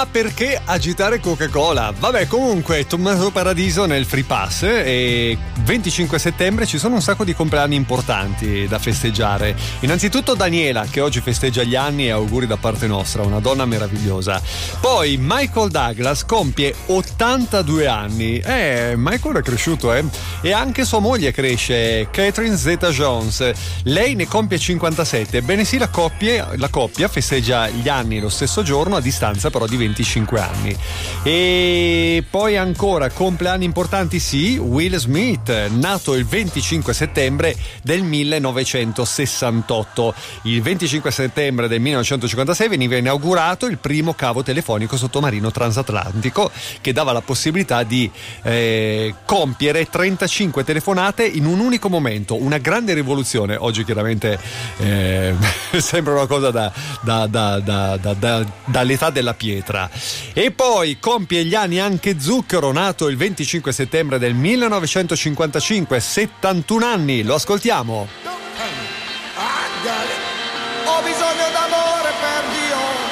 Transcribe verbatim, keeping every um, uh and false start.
Ma perché agitare Coca-Cola? Vabbè, comunque Tommaso Paradiso nel Free Pass, e venticinque settembre ci sono un sacco di compleanni importanti da festeggiare. Innanzitutto Daniela, che oggi festeggia gli anni, e auguri da parte nostra, una donna meravigliosa. Poi Michael Douglas compie ottantadue anni. Eh, Michael è cresciuto, eh? E anche sua moglie cresce, Catherine Zeta-Jones. Lei ne compie cinquantasette. Ebbene sì, la coppia, la coppia festeggia gli anni lo stesso giorno, a distanza però di venticinque anni. E poi ancora compleanni importanti, sì, Will Smith, nato il venticinque settembre del millenovecentosessantotto. Il venticinque settembre del millenovecentocinquantasei veniva inaugurato il primo cavo telefonico sottomarino transatlantico, che dava la possibilità di eh, compiere trentacinque telefonate in un unico momento, una grande rivoluzione. Oggi chiaramente eh, sembra una cosa da, da, da, da, da, da, dall'età della pietra. E poi compie gli anni anche Zucchero, nato il venticinque settembre del millenovecentocinquantacinque, settantuno anni, lo ascoltiamo. Ho bisogno d'amore per Dio,